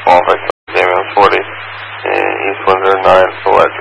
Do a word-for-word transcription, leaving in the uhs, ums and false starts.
Qualified Jamie forty in East Windsor nine select